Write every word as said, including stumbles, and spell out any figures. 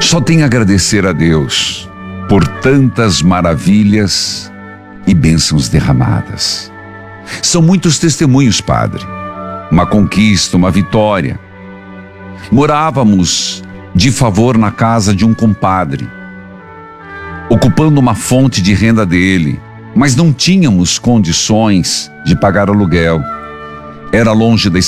Só tenho a agradecer a Deus por tantas maravilhas e bênçãos derramadas. São muitos testemunhos, Padre. Uma conquista, uma vitória. Morávamos de favor na casa de um compadre, ocupando uma fonte de renda dele, mas não tínhamos condições de pagar aluguel. Era longe da